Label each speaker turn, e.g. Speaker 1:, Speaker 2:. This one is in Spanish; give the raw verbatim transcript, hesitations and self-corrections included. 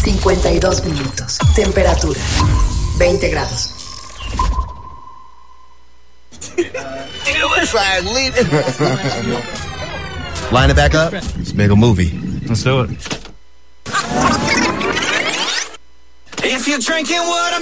Speaker 1: cincuenta y dos minutos. Temperatura, veinte grados.
Speaker 2: Line it back up. Let's make a movie.
Speaker 3: Let's do it.
Speaker 4: If you're drinking water